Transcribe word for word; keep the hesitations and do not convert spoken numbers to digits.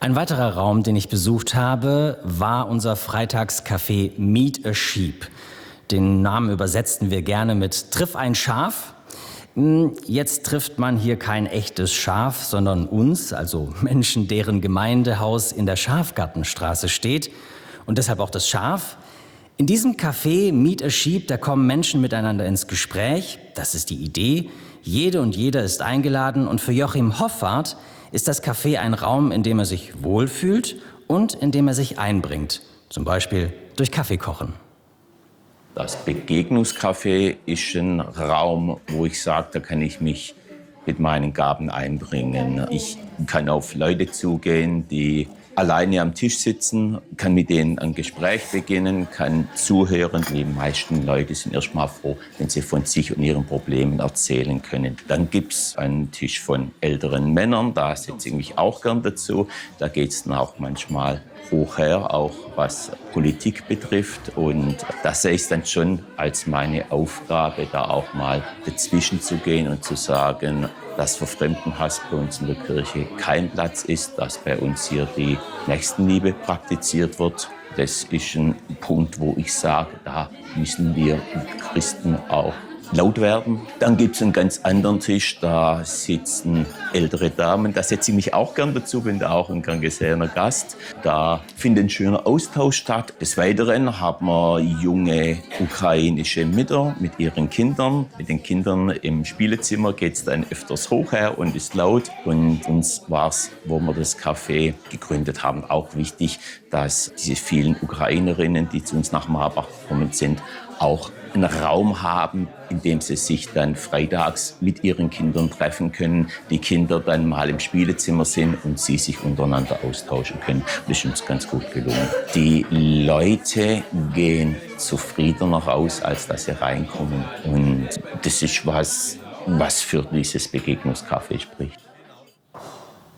Ein weiterer Raum, den ich besucht habe, war unser Freitagscafé Meet a Sheep. Den Namen übersetzten wir gerne mit Triff ein Schaf. Jetzt trifft man hier kein echtes Schaf, sondern uns, also Menschen, deren Gemeindehaus in der Schafgartenstraße steht und deshalb auch das Schaf. In diesem Café Meet a Sheep, da kommen Menschen miteinander ins Gespräch. Das ist die Idee. Jede und jeder ist eingeladen und für Joachim Hoffart ist das Café ein Raum, in dem er sich wohlfühlt und in dem er sich einbringt. Zum Beispiel durch Kaffeekochen. Das Begegnungscafé ist ein Raum, wo ich sage, da kann ich mich mit meinen Gaben einbringen. Ich kann auf Leute zugehen, die alleine am Tisch sitzen, kann mit denen ein Gespräch beginnen, kann zuhören. Die meisten Leute sind erst mal froh, wenn sie von sich und ihren Problemen erzählen können. Dann gibt's einen Tisch von älteren Männern, da setze ich mich auch gern dazu. Da geht's dann auch manchmal hoch her, auch was Politik betrifft. Und das sehe ich dann schon als meine Aufgabe, da auch mal dazwischen zu gehen und zu sagen, dass für Fremdenhass bei uns in der Kirche kein Platz ist, dass bei uns hier die Nächstenliebe praktiziert wird. Das ist ein Punkt, wo ich sage, da müssen wir Christen auch laut werden. Dann gibt es einen ganz anderen Tisch, da sitzen ältere Damen. Da setze ich mich auch gern dazu, bin da auch ein gern gesehener Gast. Da findet ein schöner Austausch statt. Des Weiteren haben wir junge ukrainische Mütter mit ihren Kindern. Mit den Kindern im Spielezimmer geht es dann öfters hoch her und ist laut. Und uns war es, wo wir das Café gegründet haben, auch wichtig, dass diese vielen Ukrainerinnen, die zu uns nach Marbach gekommen sind, auch einen Raum haben, in dem sie sich dann freitags mit ihren Kindern treffen können, die Kinder dann mal im Spielezimmer sind und sie sich untereinander austauschen können. Das ist uns ganz gut gelungen. Die Leute gehen zufriedener raus, als dass sie reinkommen. Und das ist was, was für dieses Begegnungscafé spricht.